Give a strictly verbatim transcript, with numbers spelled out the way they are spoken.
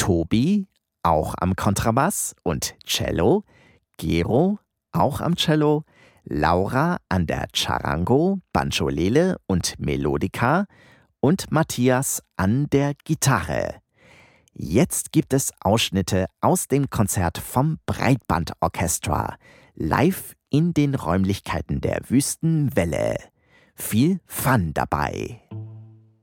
Tobi, auch am Kontrabass und Cello, Gero, auch am Cello, Laura an der Charango, Banjolele und Melodica und Matthias an der Gitarre. Jetzt gibt es Ausschnitte aus dem Konzert vom Breitbandorchester, live in den Räumlichkeiten der Wüstenwelle. Viel Fun dabei!